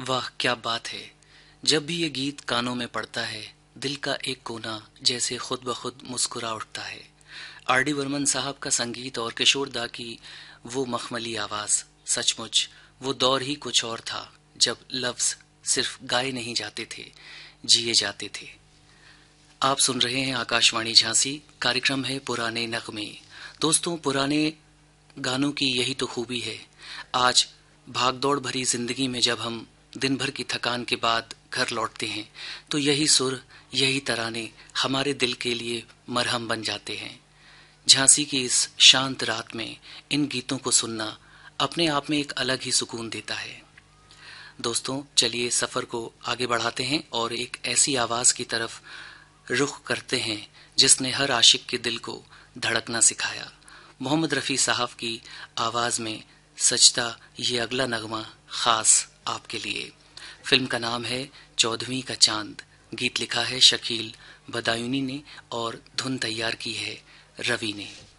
वाह क्या बात है। जब भी ये गीत कानों में पड़ता है, दिल का एक कोना जैसे खुद ब खुद मुस्कुरा उठता है। आर डी बर्मन साहब का संगीत और किशोर दा की वो मखमली आवाज, सचमुच वो दौर ही कुछ और था जब लफ्ज सिर्फ गाए नहीं जाते थे, जिए जाते थे। आप सुन रहे हैं आकाशवाणी झांसी, कार्यक्रम है पुराने नगमे। दोस्तों, पुराने गानों की यही तो खूबी है। आज भागदौड़ भरी जिंदगी में जब हम दिन भर की थकान के बाद घर लौटते हैं, तो यही सुर, यही तराने हमारे दिल के लिए मरहम बन जाते हैं। झांसी की इस शांत रात में इन गीतों को सुनना अपने आप में एक अलग ही सुकून देता है। दोस्तों, चलिए सफर को आगे बढ़ाते हैं और एक ऐसी आवाज की तरफ रुख करते हैं जिसने हर आशिक के दिल को धड़कना सिखाया। मोहम्मद रफ़ी साहब की आवाज में सजता ये अगला नगमा खास आपके लिए। फिल्म का नाम है 14वीं का चांद। गीत लिखा है शकील बदायूनी ने और धुन तैयार की है रवि ने।